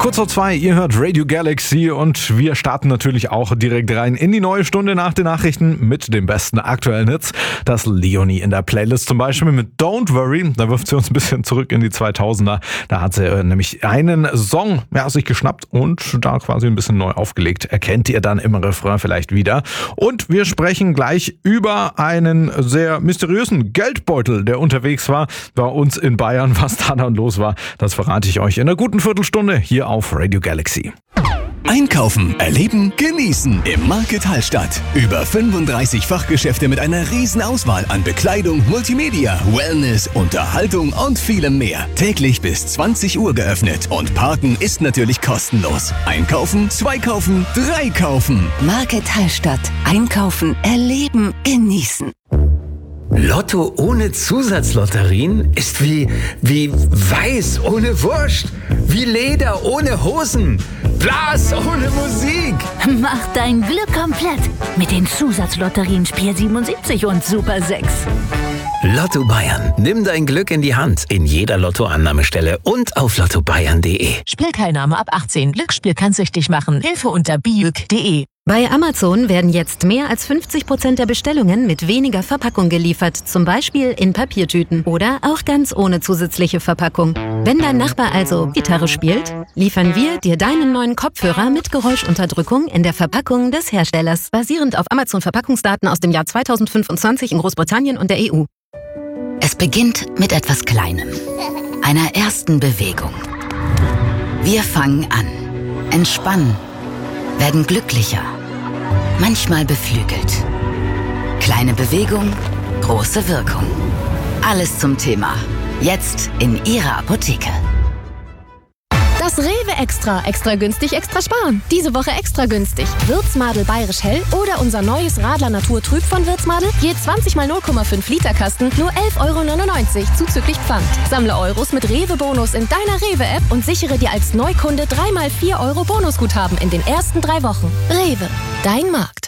Kurz vor 2, ihr hört Radio Galaxy und wir starten natürlich auch direkt rein in die neue Stunde nach den Nachrichten mit den besten aktuellen Hits. Das Leonie in der Playlist zum Beispiel mit Don't Worry, da wirft sie uns ein bisschen zurück in die 2000er. Da hat sie nämlich einen Song sich geschnappt und da quasi ein bisschen neu aufgelegt. Erkennt ihr dann im Refrain vielleicht wieder. Und wir sprechen gleich über einen sehr mysteriösen Geldbeutel, der unterwegs war bei uns in Bayern. Was da dann los war, das verrate ich euch in einer guten Viertelstunde hier auf Radio Galaxy. Einkaufen, erleben, genießen im Market Hallstatt. Über 35 Fachgeschäfte mit einer riesen Auswahl an Bekleidung, Multimedia, Wellness, Unterhaltung und vielem mehr. Täglich bis 20 Uhr geöffnet und Parken ist natürlich kostenlos. Einkaufen, 2 kaufen, 3 kaufen. Market Hallstatt. Einkaufen, erleben, genießen. Lotto ohne Zusatzlotterien ist wie Weiß ohne Wurst, wie Leder ohne Hosen, Blas ohne Musik. Mach dein Glück komplett mit den Zusatzlotterien Spiel 77 und Super 6. Lotto Bayern. Nimm dein Glück in die Hand. In jeder Lottoannahmestelle und auf lottobayern.de. Spielteilnahme ab 18. Glücksspiel kann süchtig machen. Hilfe unter biuk.de. Bei Amazon werden jetzt mehr als 50% der Bestellungen mit weniger Verpackung geliefert, zum Beispiel in Papiertüten oder auch ganz ohne zusätzliche Verpackung. Wenn dein Nachbar also Gitarre spielt, liefern wir dir deinen neuen Kopfhörer mit Geräuschunterdrückung in der Verpackung des Herstellers, basierend auf Amazon-Verpackungsdaten aus dem Jahr 2025 in Großbritannien und der EU. Es beginnt mit etwas Kleinem, einer ersten Bewegung. Wir fangen an, entspannen, werden glücklicher, manchmal beflügelt. Kleine Bewegung, große Wirkung. Alles zum Thema. Jetzt in Ihrer Apotheke. Das Rewe Extra. Extra günstig, extra sparen. Diese Woche extra günstig. Würzmadel Bayerisch Hell oder unser neues Radler Natur Trüb von Würzmadel. Je 20 mal 0,5 Liter Kasten, nur 11,99 € zuzüglich Pfand. Sammle Euros mit Rewe-Bonus in deiner Rewe-App und sichere dir als Neukunde 3 mal 4 € Bonusguthaben in den ersten 3 Wochen. Rewe, dein Markt.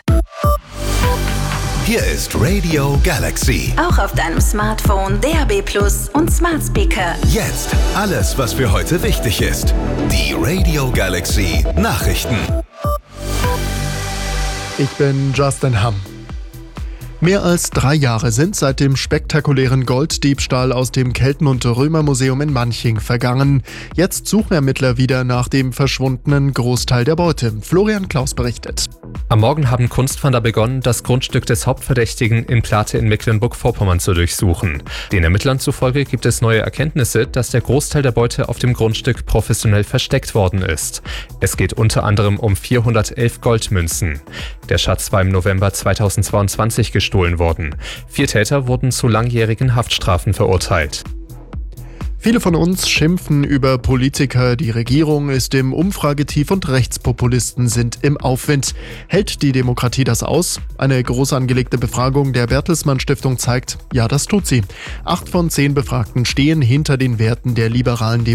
Hier ist Radio Galaxy. Auch auf deinem Smartphone, DAB+ und Smart Speaker. Jetzt alles, was für heute wichtig ist. Die Radio Galaxy Nachrichten. Ich bin Justin Hamm. Mehr als 3 Jahre sind seit dem spektakulären Golddiebstahl aus dem Kelten- und Römermuseum in Manching vergangen. Jetzt suchen Ermittler wieder nach dem verschwundenen Großteil der Beute. Florian Klaus berichtet. Am Morgen haben Kunstfahnder begonnen, das Grundstück des Hauptverdächtigen in Plate in Mecklenburg-Vorpommern zu durchsuchen. Den Ermittlern zufolge gibt es neue Erkenntnisse, dass der Großteil der Beute auf dem Grundstück professionell versteckt worden ist. Es geht unter anderem um 411 Goldmünzen. Der Schatz war im November 2022 gestohlen worden. 4 Täter wurden zu langjährigen Haftstrafen verurteilt. Viele von uns schimpfen über Politiker, die Regierung ist im Umfragetief und Rechtspopulisten sind im Aufwind. Hält die Demokratie das aus? Eine groß angelegte Befragung der Bertelsmann Stiftung zeigt, ja, das tut sie. 8 von 10 Befragten stehen hinter den Werten der liberalen Demokratie.